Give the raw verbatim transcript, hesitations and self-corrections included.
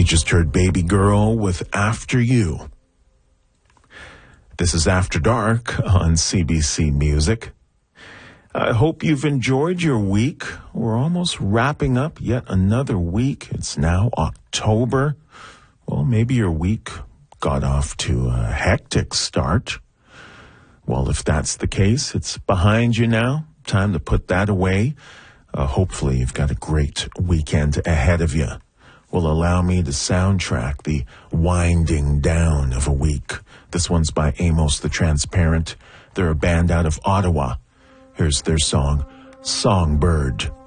just heard Baby Girl with After You. This is After Dark on C B C Music. I hope you've enjoyed your week. We're almost wrapping up yet another week. It's now October. Well, maybe your week got off to a hectic start. Well, if that's the case, it's behind you now. Time to put that away. Uh, hopefully you've got a great weekend ahead of you. Will allow me to soundtrack the winding down of a week. This one's by Amos the Transparent. They're a band out of Ottawa. Here's their song, Songbird.